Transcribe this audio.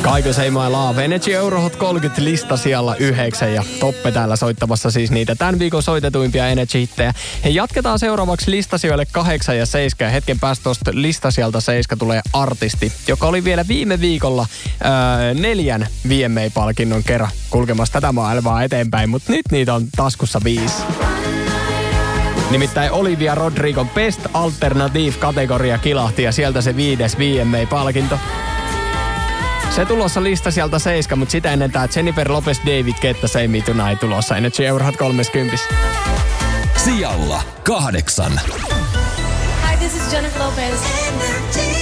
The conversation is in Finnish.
Kaiku Say My Love. Energy Eurohot 30 lista siellä 9 ja Toppe täällä soittamassa siis niitä tämän viikon soitetuimpia Energy-hittejä. Ja jatketaan seuraavaksi listasijoille 8 ja 7. Hetken päästä tuosta listasijalta 7 tulee artisti, joka oli vielä viime viikolla 4 VMA-palkinnon kerran kulkemassa tätä maailmaa eteenpäin, mutta nyt niitä on taskussa 5. Nimittäin Olivia Rodrigon Best Alternative-kategoria kilahti ja sieltä se 5. VMA-palkinto. Se tulossa lista sieltä 7, mutta sitä ennen tää Jennifer Lopez David Guetta Say Me Tonight tulossa. Energy Eurohot 30. Sijalla 8. Hi, this is Jennifer Lopez.